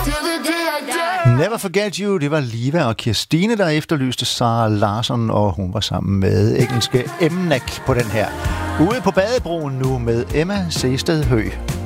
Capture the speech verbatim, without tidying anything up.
Never Forget You, det var Liva og Kirstine, der efterlyste Sara Larsson, og hun var sammen med engelske Emnek på den her. Ude på badebroen nu med Emma Sehsted Høgh.